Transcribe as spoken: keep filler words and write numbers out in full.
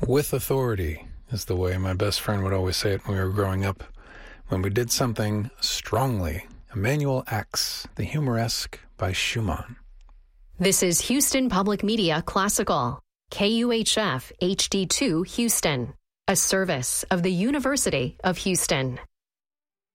with authority is the way my best friend would always say it when we were growing up. When we did something strongly. Emmanuel Ax, the Humoresque by Schumann. This is Houston Public Media Classical, K U H F H D two Houston, a service of the University of Houston.